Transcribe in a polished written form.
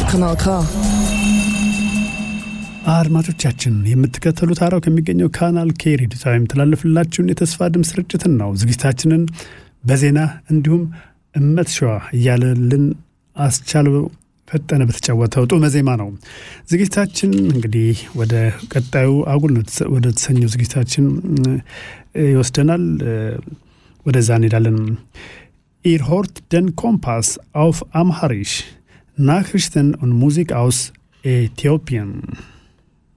Kanal K. አድማጮቻችን የምትከተሉት አራው ከሚገኘው ካናል ኬ ሬዲዮ ታይም ተላልፍላችሁን የተስፋ ድምጽ ስርጭትን ነው። ዝግጅታችንን በዜና እንዲሁም እመትሸዋ እያለልን አስቻለው ፈጠነ በተጫወተው ጦመ ዜማ ነው። ዝግጅታችን እንግዲህ ወደ ቀጣዩ አጉል ወደ ተሰኘው ዝግጅታችን ይወስደናል። ወደዛ እንሄዳለን። Ihr hört den Kompass auf Amharisch. Nachrichten und Musik aus Äthiopien.